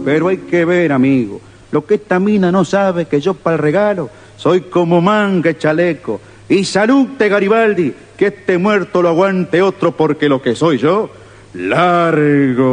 Pero hay que ver, amigo, lo que esta mina no sabe que yo para el regalo soy como manga y chaleco. Y salute, Garibaldi, que este muerto lo aguante otro porque lo que soy yo, largo.